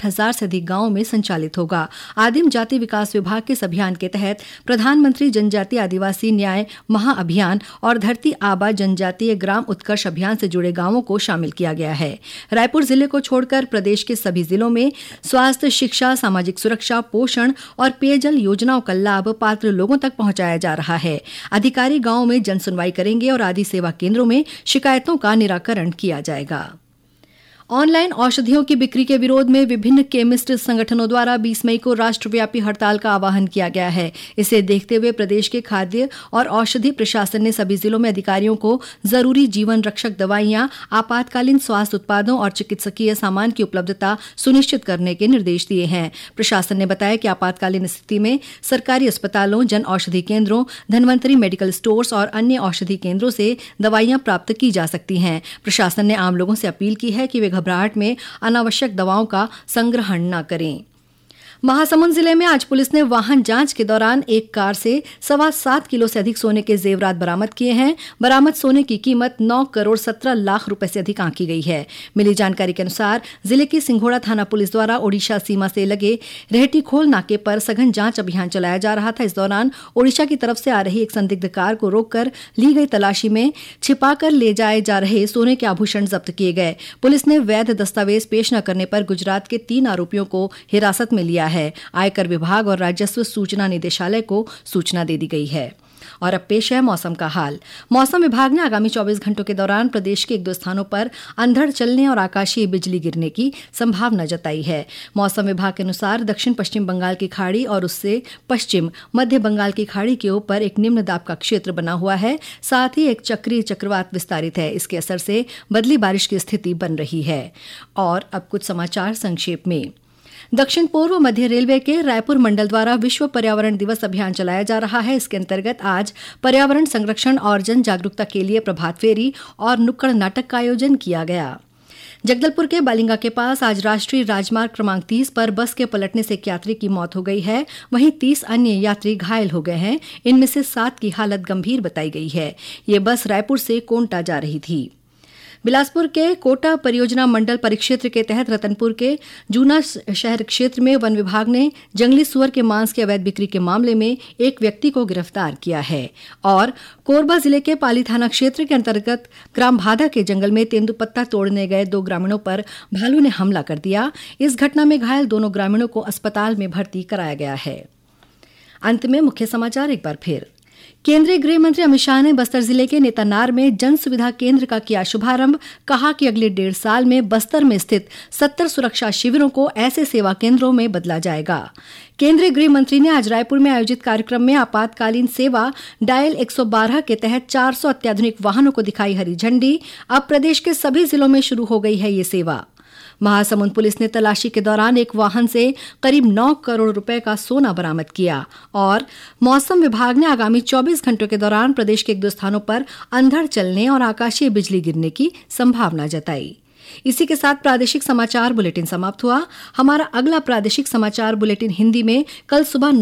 60,000 से अधिक गांवों में संचालित होगा। आदिम जाति विकास विभाग के इस अभियान के तहत प्रधानमंत्री जनजातीय आदिवासी न्याय महाअभियान और धरती आबा जनजातीय ग्राम उत्कर्ष अभियान से जुड़े गांवों को शामिल किया गया है। रायपुर जिले को छोड़कर प्रदेश के सभी जिलों में स्वास्थ्य, शिक्षा, सामाजिक सुरक्षा, पोषण और पेयजल योजनाओं का लाभ पात्र लोगों तक पहुंचाया जा रहा है। अधिकारी गांवों में जन सुनवाई करेंगे और आदि सेवा केंद्रों में शिकायतों का निराकरण किया जाएगा। ऑनलाइन औषधियों की बिक्री के विरोध में विभिन्न केमिस्ट संगठनों द्वारा 20 मई को राष्ट्रव्यापी हड़ताल का आह्वान किया गया है। इसे देखते हुए प्रदेश के खाद्य और औषधि प्रशासन ने सभी जिलों में अधिकारियों को जरूरी जीवन रक्षक दवाइयां, आपातकालीन स्वास्थ्य उत्पादों और चिकित्सकीय सामान की उपलब्धता सुनिश्चित करने के निर्देश दिए हैं। प्रशासन ने बताया कि आपातकालीन स्थिति में सरकारी अस्पतालों, जन औषधि केंद्रों, धन्वंतरी मेडिकल स्टोर्स और अन्य औषधि केंद्रों से दवाइयां प्राप्त की जा सकती हैं। प्रशासन ने आम लोगों से अपील की है कि वे घबराहट में अनावश्यक दवाओं का संग्रहण न करें। महासमुंद जिले में आज पुलिस ने वाहन जांच के दौरान एक कार से 7.25 किलो से अधिक सोने के जेवरात बरामद किए हैं। बरामद सोने की कीमत 9 करोड़ 17 लाख रुपए से अधिक आंकी गई है। मिली जानकारी के अनुसार जिले की सिंघोड़ा थाना पुलिस द्वारा ओडिशा सीमा से लगे रेहटीखोल नाके पर सघन जांच अभियान चलाया जा रहा था। इस दौरान ओडिशा की तरफ से आ रही एक संदिग्ध कार को रोककर ली गई तलाशी में छिपाकर ले जाए जा रहे सोने के आभूषण जब्त किए गए। पुलिस ने वैध दस्तावेज पेश न करने पर गुजरात के 3 आरोपियों को हिरासत में लिया है। आयकर विभाग और राजस्व सूचना निदेशालय को सूचना दे दी गई है। और अब पेश है मौसम का हाल। मौसम विभाग ने आगामी 24 घंटों के दौरान प्रदेश के 1-2 स्थानों पर अंधड़ चलने और आकाशीय बिजली गिरने की संभावना जताई है। मौसम विभाग के अनुसार दक्षिण पश्चिम बंगाल की खाड़ी और उससे पश्चिम मध्य बंगाल की खाड़ी के ऊपर एक निम्न दाब का क्षेत्र बना हुआ है। साथ ही एक चक्रीय चक्रवात विस्तारित है। इसके असर से बदली बारिश की स्थिति बन रही है। और अब कुछ समाचार संक्षेप में। दक्षिण पूर्व मध्य रेलवे के रायपुर मंडल द्वारा विश्व पर्यावरण दिवस अभियान चलाया जा रहा है। इसके अंतर्गत आज पर्यावरण संरक्षण और जन जागरूकता के लिए प्रभात फेरी और नुक्कड़ नाटक का आयोजन किया गया। जगदलपुर के बालिंगा के पास आज राष्ट्रीय राजमार्ग क्रमांक 30 पर बस के पलटने से एक यात्री की मौत हो गई है। वहीं 30 अन्य यात्री घायल हो गए हैं। इनमें से 7 की हालत गंभीर बताई गई है। ये बस रायपुर से कोंटा जा रही थी। बिलासपुर के कोटा परियोजना मंडल परिक्षेत्र के तहत रतनपुर के जूना शहर क्षेत्र में वन विभाग ने जंगली सुअर के मांस की अवैध बिक्री के मामले में एक व्यक्ति को गिरफ्तार किया है। और कोरबा जिले के पाली थाना क्षेत्र के अंतर्गत ग्राम भादा के जंगल में तेंदुपत्ता तोड़ने गए 2 ग्रामीणों पर भालू ने हमला कर दिया। इस घटना में घायल दोनों ग्रामीणों को अस्पताल में भर्ती कराया गया है। अंत में मुख्य समाचार एक बार फिर। केंद्रीय गृह मंत्री अमित शाह ने बस्तर जिले के नेतानार में जन सुविधा केंद्र का किया शुभारंभ। कहा कि अगले 1.5 साल में बस्तर में स्थित 70 सुरक्षा शिविरों को ऐसे सेवा केंद्रों में बदला जाएगा। केंद्रीय गृह मंत्री ने आज रायपुर में आयोजित कार्यक्रम में आपातकालीन सेवा डायल 112 के तहत 400 अत्याधुनिक वाहनों को दिखाई हरी झंडी। अब प्रदेश के सभी जिलों में शुरू हो गई है ये सेवा। महासमुंद पुलिस ने तलाशी के दौरान एक वाहन से करीब 9 करोड़ रुपए का सोना बरामद किया। और मौसम विभाग ने आगामी 24 घंटों के दौरान प्रदेश के 1-2 स्थानों पर अंधड़ चलने और आकाशीय बिजली गिरने की संभावना जताई। इसी के साथ प्रादेशिक समाचार बुलेटिन समाप्त हुआ। हमारा अगला प्रादेशिक समाचार बुलेटिन हिंदी में कल सुबह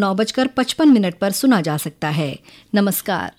9:55 पर सुना जा सकता है। नमस्कार।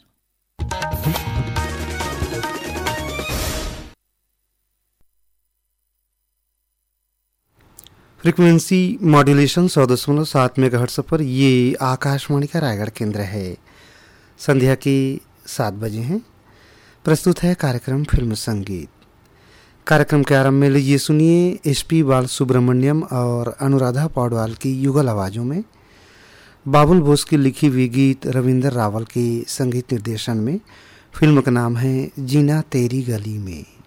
फ्रीक्वेंसी मॉड्यूलेशन 100.7 मेगाहर्ट्ज पर ये आकाशवाणी का रायगढ़ केंद्र है। संध्या के 7 बजे हैं। प्रस्तुत है कार्यक्रम फिल्म संगीत। कार्यक्रम के आरंभ में लीजिए सुनिए एसपी बालसुब्रमण्यम और अनुराधा पौडवाल की युगल आवाज़ों में बाबुल बोस की लिखी हुई गीत रविंदर रावल के संगीत निर्देशन में। फिल्म का नाम है जीना तेरी गली में।